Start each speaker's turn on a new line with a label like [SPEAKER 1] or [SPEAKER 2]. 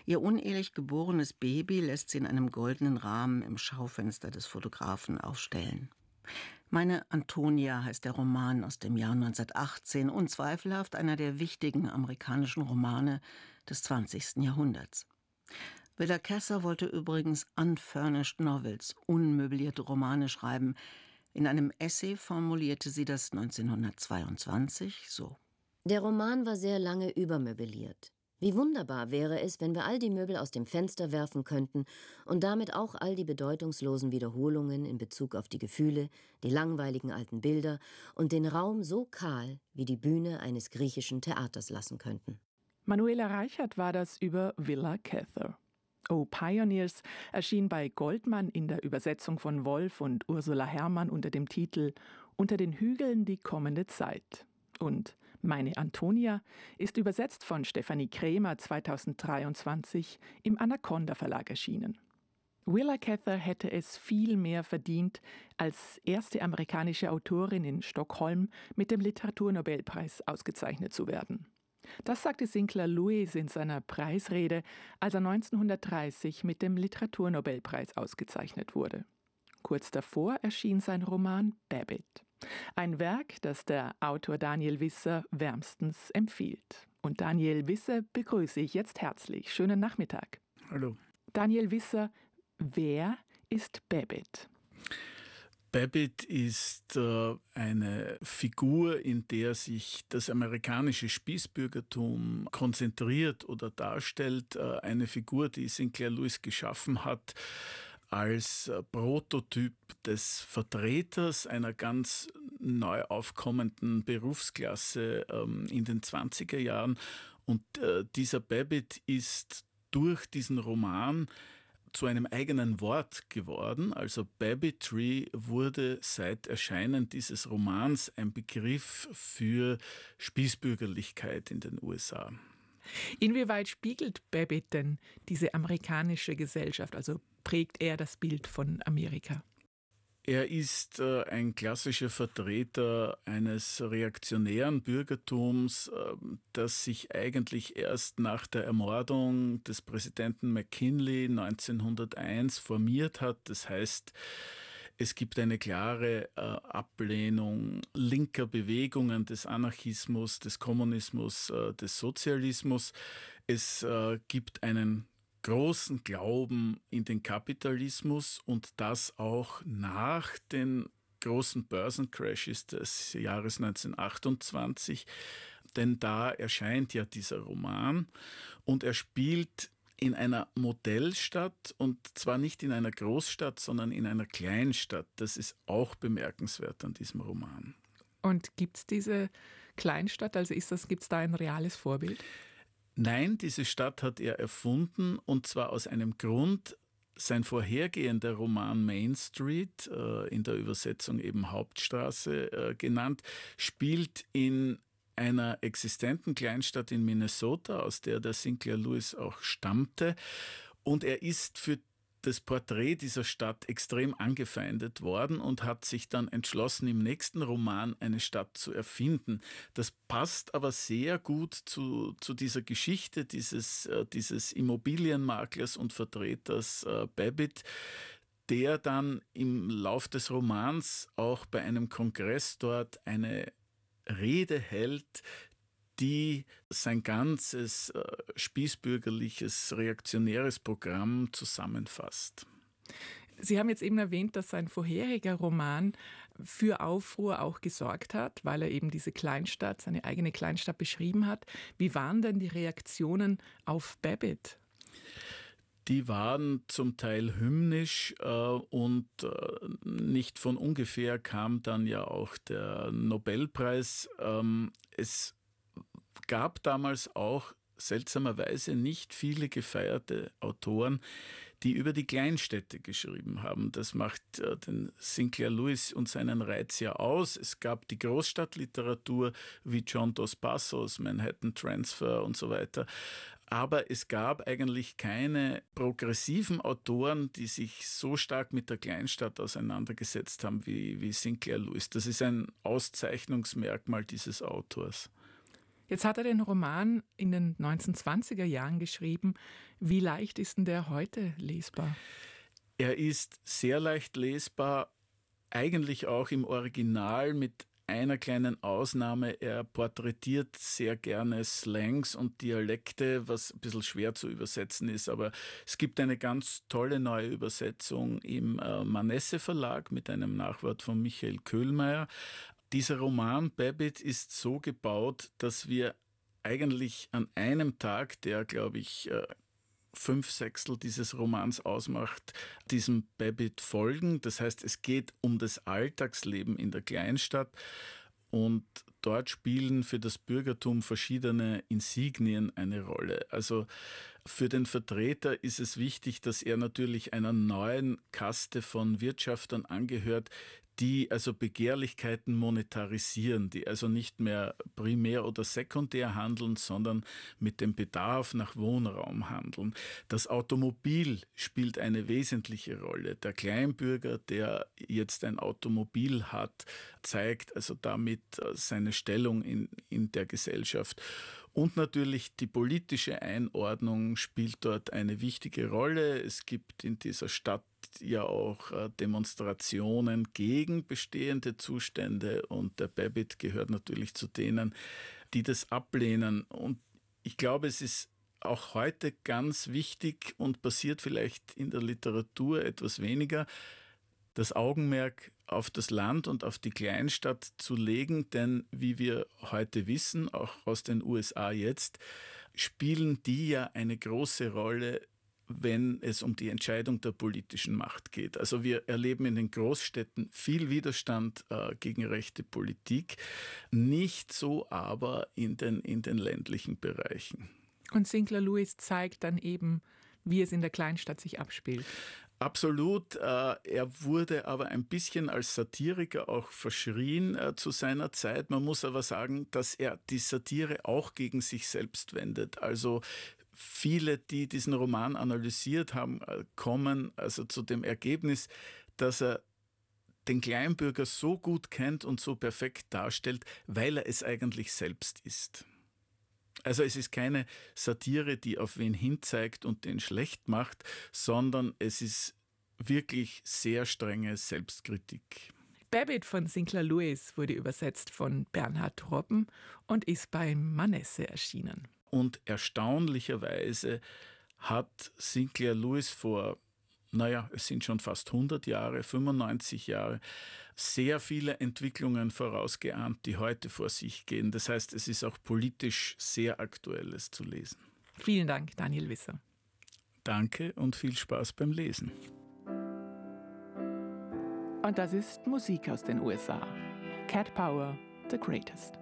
[SPEAKER 1] Ihr unehelich geborenes Baby lässt sie in einem goldenen Rahmen im Schaufenster des Fotografen aufstellen. Meine Antonia heißt der Roman aus dem Jahr 1918, unzweifelhaft einer der wichtigen amerikanischen Romane des 20. Jahrhunderts. Willa Cather wollte übrigens unfurnished novels, unmöblierte Romane schreiben. In einem Essay formulierte sie das 1922 so:
[SPEAKER 2] Der Roman war sehr lange übermöbliert. Wie wunderbar wäre es, wenn wir all die Möbel aus dem Fenster werfen könnten und damit auch all die bedeutungslosen Wiederholungen in Bezug auf die Gefühle, die langweiligen alten Bilder und den Raum so kahl wie die Bühne eines griechischen Theaters lassen könnten.
[SPEAKER 3] Manuela Reichert war das über Willa Cather. Oh Pioneers erschien bei Goldmann in der Übersetzung von Wolf und Ursula Herrmann unter dem Titel »Unter den Hügeln die kommende Zeit«. Und Meine Antonia ist übersetzt von Stefanie Krämer 2023 im Anaconda Verlag erschienen. Willa Cather hätte es viel mehr verdient, als erste amerikanische Autorin in Stockholm mit dem Literaturnobelpreis ausgezeichnet zu werden. Das sagte Sinclair Lewis in seiner Preisrede, als er 1930 mit dem Literaturnobelpreis ausgezeichnet wurde. Kurz davor erschien sein Roman Babbitt. Ein Werk, das der Autor Daniel Visser wärmstens empfiehlt. Und Daniel Visser begrüße ich jetzt herzlich. Schönen Nachmittag.
[SPEAKER 4] Hallo.
[SPEAKER 3] Daniel Visser, wer ist Babbitt?
[SPEAKER 4] Babbitt ist eine Figur, in der sich das amerikanische Spießbürgertum konzentriert oder darstellt. Eine Figur, die Sinclair Lewis geschaffen hat als Prototyp des Vertreters einer ganz neu aufkommenden Berufsklasse in den 20er Jahren. Und dieser Babbitt ist durch diesen Roman zu einem eigenen Wort geworden. Also Babbittry wurde seit Erscheinen dieses Romans ein Begriff für Spießbürgerlichkeit in den USA.
[SPEAKER 3] Inwieweit spiegelt Babbitt denn diese amerikanische Gesellschaft, also prägt er das Bild von Amerika?
[SPEAKER 4] Er ist ein klassischer Vertreter eines reaktionären Bürgertums, das sich eigentlich erst nach der Ermordung des Präsidenten McKinley 1901 formiert hat. Das heißt, es gibt eine klare Ablehnung linker Bewegungen des Anarchismus, des Kommunismus, des Sozialismus. Es gibt einen großen Glauben in den Kapitalismus und das auch nach den großen Börsencrashes des Jahres 1928, denn da erscheint ja dieser Roman und er spielt in einer Modellstadt und zwar nicht in einer Großstadt, sondern in einer Kleinstadt. Das ist auch bemerkenswert an diesem Roman.
[SPEAKER 3] Und gibt es diese Kleinstadt, also gibt es da ein reales Vorbild?
[SPEAKER 4] Nein, diese Stadt hat er erfunden und zwar aus einem Grund. Sein vorhergehender Roman Main Street, in der Übersetzung eben Hauptstraße genannt, spielt in einer existenten Kleinstadt in Minnesota, aus der Sinclair Lewis auch stammte. Und er ist für das Porträt dieser Stadt extrem angefeindet worden und hat sich dann entschlossen, im nächsten Roman eine Stadt zu erfinden. Das passt aber sehr gut zu dieser Geschichte dieses Immobilienmaklers und Vertreters Babbitt, der dann im Lauf des Romans auch bei einem Kongress dort eine Rede hält, die sein ganzes spießbürgerliches, reaktionäres Programm zusammenfasst.
[SPEAKER 3] Sie haben jetzt eben erwähnt, dass sein vorheriger Roman für Aufruhr auch gesorgt hat, weil er eben diese Kleinstadt, seine eigene Kleinstadt beschrieben hat. Wie waren denn die Reaktionen auf Babbitt?
[SPEAKER 4] Die waren zum Teil hymnisch und nicht von ungefähr kam dann ja auch der Nobelpreis. Es gab damals auch seltsamerweise nicht viele gefeierte Autoren, die über die Kleinstädte geschrieben haben. Das macht den Sinclair Lewis und seinen Reiz ja aus. Es gab die Großstadtliteratur wie John Dos Passos, Manhattan Transfer und so weiter. Aber es gab eigentlich keine progressiven Autoren, die sich so stark mit der Kleinstadt auseinandergesetzt haben wie Sinclair Lewis. Das ist ein Auszeichnungsmerkmal dieses Autors.
[SPEAKER 3] Jetzt hat er den Roman in den 1920er Jahren geschrieben. Wie leicht ist denn der heute lesbar?
[SPEAKER 4] Er ist sehr leicht lesbar, eigentlich auch im Original mit einer kleinen Ausnahme. Er porträtiert sehr gerne Slangs und Dialekte, was ein bisschen schwer zu übersetzen ist. Aber es gibt eine ganz tolle neue Übersetzung im Manesse Verlag mit einem Nachwort von Michael Köhlmeier. Dieser Roman Babbitt ist so gebaut, dass wir eigentlich an einem Tag, der, glaube ich, 5/6 dieses Romans ausmacht, diesem Babbitt folgen. Das heißt, es geht um das Alltagsleben in der Kleinstadt und dort spielen für das Bürgertum verschiedene Insignien eine Rolle. Also für den Vertreter ist es wichtig, dass er natürlich einer neuen Kaste von Wirtschaftern angehört, die also Begehrlichkeiten monetarisieren, die also nicht mehr primär oder sekundär handeln, sondern mit dem Bedarf nach Wohnraum handeln. Das Automobil spielt eine wesentliche Rolle. Der Kleinbürger, der jetzt ein Automobil hat, zeigt also damit seine Stellung in der Gesellschaft. Und natürlich die politische Einordnung spielt dort eine wichtige Rolle. Es gibt in dieser Stadt ja auch Demonstrationen gegen bestehende Zustände und der Babbitt gehört natürlich zu denen, die das ablehnen. Und ich glaube, es ist auch heute ganz wichtig und passiert vielleicht in der Literatur etwas weniger, das Augenmerk auf das Land und auf die Kleinstadt zu legen, denn wie wir heute wissen, auch aus den USA jetzt, spielen die ja eine große Rolle, wenn es um die Entscheidung der politischen Macht geht. Also wir erleben in den Großstädten viel Widerstand gegen rechte Politik, nicht so aber in den ländlichen Bereichen.
[SPEAKER 3] Und Sinclair Lewis zeigt dann eben, wie es in der Kleinstadt sich abspielt.
[SPEAKER 4] Absolut. Er wurde aber ein bisschen als Satiriker auch verschrien zu seiner Zeit. Man muss aber sagen, dass er die Satire auch gegen sich selbst wendet. Also viele, die diesen Roman analysiert haben, kommen also zu dem Ergebnis, dass er den Kleinbürger so gut kennt und so perfekt darstellt, weil er es eigentlich selbst ist. Also es ist keine Satire, die auf wen hinzeigt und den schlecht macht, sondern es ist wirklich sehr strenge Selbstkritik.
[SPEAKER 3] Babbitt von Sinclair Lewis wurde übersetzt von Bernhard Robben und ist beim Manesse erschienen.
[SPEAKER 4] Und erstaunlicherweise hat Sinclair Lewis vor, es sind schon fast 100 Jahre, 95 Jahre, sehr viele Entwicklungen vorausgeahnt, die heute vor sich gehen. Das heißt, es ist auch politisch sehr Aktuelles zu lesen.
[SPEAKER 3] Vielen Dank, Daniel Wisser.
[SPEAKER 4] Danke und viel Spaß beim Lesen.
[SPEAKER 3] Und das ist Musik aus den USA. Cat Power, The Greatest.